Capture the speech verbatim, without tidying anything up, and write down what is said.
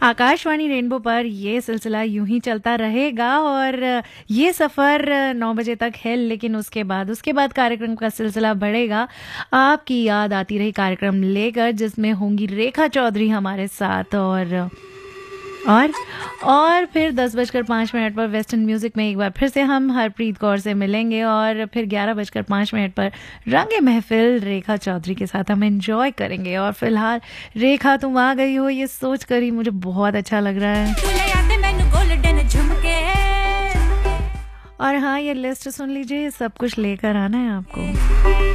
Akashvani rainbow पर ये सिलसिला यूं ही चलता रहेगा और ये सफ़र नौ बजे तक है, लेकिन उसके बाद उसके बाद कार्यक्रम का सिलसिला बढ़ेगा। आपकी याद आती रही कार्यक्रम लेकर, जिसमें होंगी रेखा चौधरी हमारे साथ और और और फिर दस बजकर पाँच मिनट पर वेस्टर्न म्यूज़िक में एक बार फिर से हम हरप्रीत कौर से मिलेंगे और फिर ग्यारह बजकर पाँच मिनट पर रंगे महफिल रेखा चौधरी के साथ हम एंजॉय करेंगे। और फिलहाल रेखा तुम आ गई हो, ये सोच कर ही मुझे बहुत अच्छा लग रहा है। और हाँ, ये लिस्ट सुन लीजिए, सब कुछ लेकर आना है आपको।